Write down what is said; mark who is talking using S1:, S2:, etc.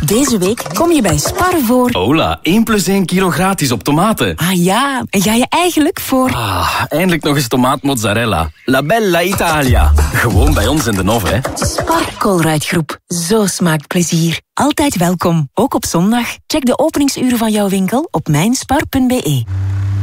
S1: Deze week kom je bij Spar voor...
S2: Hola, 1 + 1 kilo gratis op tomaten.
S1: Ah ja, en ga je eigenlijk voor...
S2: Eindelijk nog eens tomaatmozzarella. La bella Italia. Gewoon bij ons in de Nov, hè.
S1: Spar Colruyt Groep. Zo smaakt plezier. Altijd welkom, ook op zondag. Check de openingsuren van jouw winkel op mijnspar.be.